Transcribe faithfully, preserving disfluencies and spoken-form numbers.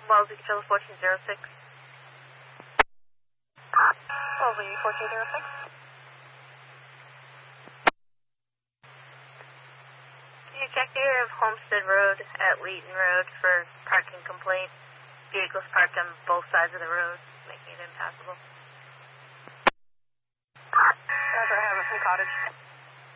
Wellesley Control fourteen zero six. Wellesley fourteen zero six. Can you check the area of Homestead Road at Leighton Road for parking complaint? Vehicles parked on both sides of the road, making it impassable. Roger, I have it from Cottage.